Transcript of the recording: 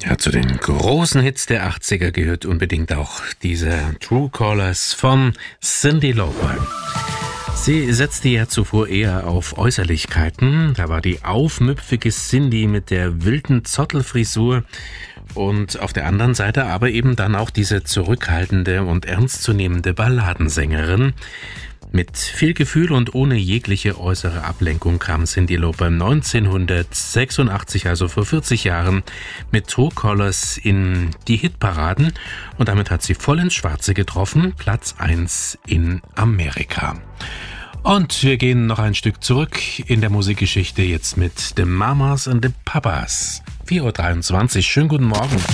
Ja, zu den großen Hits der 80er gehört unbedingt auch dieser True Callers von Cyndi Lauper. Sie setzte ja zuvor eher auf Äußerlichkeiten. Da war die aufmüpfige Cyndi mit der wilden Zottelfrisur und auf der anderen Seite aber eben dann auch diese zurückhaltende und ernstzunehmende Balladensängerin. Mit viel Gefühl und ohne jegliche äußere Ablenkung kam Cyndi Lauper 1986, also vor 40 Jahren, mit True Callers in die Hitparaden und damit hat sie voll ins Schwarze getroffen, Platz 1 in Amerika. Und wir gehen noch ein Stück zurück in der Musikgeschichte jetzt mit The Mamas and the Papas. 4:23 Uhr, schönen guten Morgen.